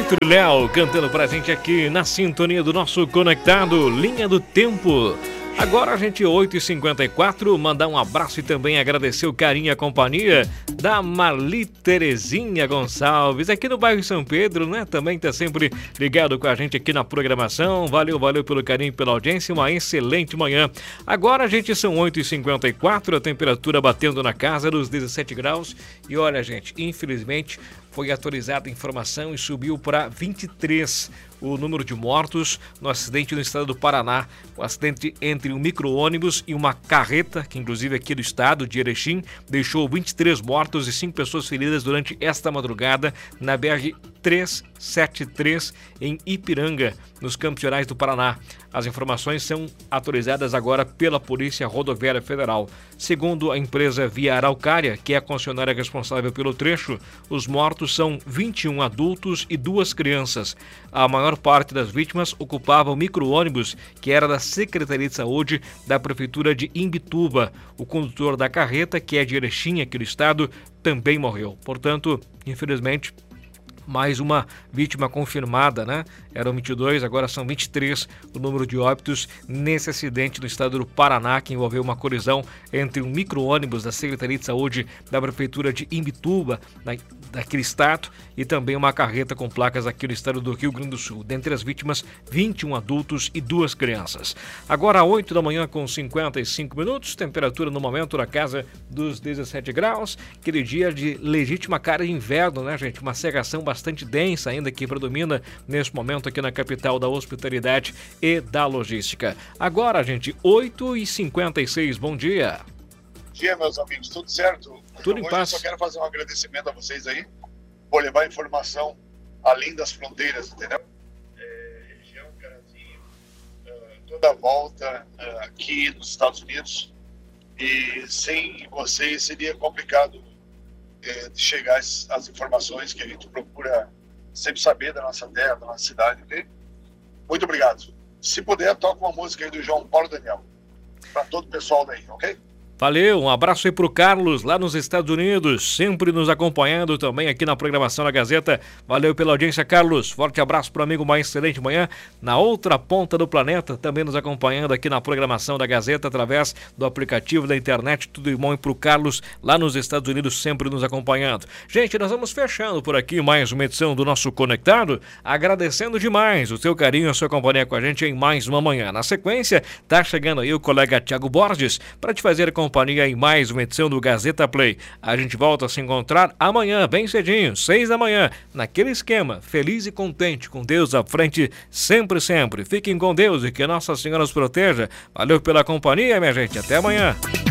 Vitor e Léo cantando pra gente aqui na sintonia do nosso Conectado Linha do Tempo. Agora a gente 8h54, mandar um abraço e também agradecer o carinho e a companhia da Marli Terezinha Gonçalves, aqui no bairro São Pedro, né? Também tá sempre ligado com a gente aqui na programação. Valeu pelo carinho e pela audiência, uma excelente manhã. Agora, gente, são 8h54, a temperatura batendo na casa dos 17 graus. E olha, gente, infelizmente foi atualizada a informação e subiu para 23 o número de mortos no acidente no estado do Paraná. O acidente entre um micro-ônibus e uma carreta, que inclusive aqui do estado de Erechim, deixou 23 mortos e 5 pessoas feridas durante esta madrugada na BR-373 em Ipiranga, nos Campos Gerais do Paraná. As informações são atualizadas agora pela Polícia Rodoviária Federal. Segundo a empresa Via Araucária, que é a concessionária responsável pelo trecho, os mortos são 21 adultos e 2 crianças. A maior parte das vítimas ocupava o micro-ônibus, que era da Secretaria de Saúde da Prefeitura de Imbituba. O condutor da carreta, que é de Erechim, aqui do estado, também morreu. Portanto, infelizmente, mais uma vítima confirmada, né? Eram 22, agora são 23 o número de óbitos nesse acidente no estado do Paraná, que envolveu uma colisão entre um micro-ônibus da Secretaria de Saúde da Prefeitura de Imbituba, daquele estado, e também uma carreta com placas aqui no estado do Rio Grande do Sul. Dentre as vítimas, 21 adultos e 2 crianças. Agora, 8 da manhã com 55 minutos, temperatura no momento na casa dos 17 graus, aquele dia de legítima cara de inverno, né, gente? Uma cerração bastante densa ainda que predomina nesse momento aqui na capital da hospitalidade e da logística. Agora, gente, 8h56, bom dia. Bom dia, meus amigos, tudo certo? Tudo em paz. Eu só quero fazer um agradecimento a vocês aí por levar informação além das fronteiras, entendeu? Região, Carazinho, toda a volta aqui nos Estados Unidos, e sem vocês seria complicado de chegar às informações que a gente procura sempre saber da nossa terra, da nossa cidade, ok? Muito obrigado. Se puder, toca uma música aí do João Paulo Daniel, para todo o pessoal daí, ok? Valeu, um abraço aí pro Carlos, lá nos Estados Unidos, sempre nos acompanhando também aqui na programação da Gazeta. Valeu pela audiência, Carlos. Forte abraço pro amigo, uma excelente manhã. Na outra ponta do planeta, também nos acompanhando aqui na programação da Gazeta, através do aplicativo da internet. Tudo de bom e pro Carlos, lá nos Estados Unidos, sempre nos acompanhando. Gente, nós vamos fechando por aqui mais uma edição do nosso Conectado, agradecendo demais o seu carinho e a sua companhia com a gente em mais uma manhã. Na sequência, tá chegando aí o colega Thiago Borges para te fazer companhia em mais uma edição do Gazeta Play. A gente volta a se encontrar amanhã, bem cedinho, 6 da manhã, naquele esquema, feliz e contente, com Deus à frente, sempre, sempre. Fiquem com Deus e que Nossa Senhora os proteja. Valeu pela companhia, minha gente. Até amanhã.